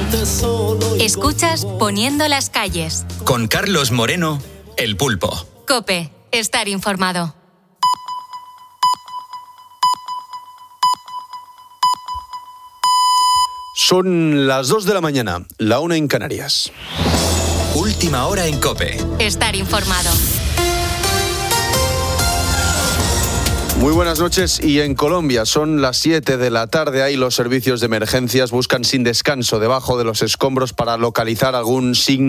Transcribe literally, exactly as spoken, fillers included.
Escuchas Poniendo las calles. Con Carlos Moreno, El Pulpo. COPE, estar informado. Son las dos de la mañana, la una en Canarias. Última hora en COPE. Estar informado. Muy buenas noches. Y en Colombia son las siete de la tarde. Ahí los servicios de emergencias buscan sin descanso debajo de los escombros para localizar algún signo